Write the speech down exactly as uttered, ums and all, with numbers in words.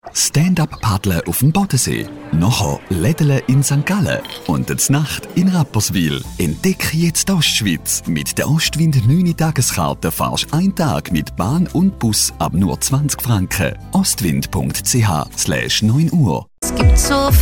Stand-up-Paddeln auf dem Bodensee. Nachher Lädeln in Sankt Gallen. Und die Nacht in Rapperswil. Entdecke jetzt die Ostschweiz. Mit der Ostwind neun Tageskarte fahrst du einen Tag mit Bahn und Bus ab nur zwanzig Franken. ostwind punkt c h slash neun Uhr. Es gibt so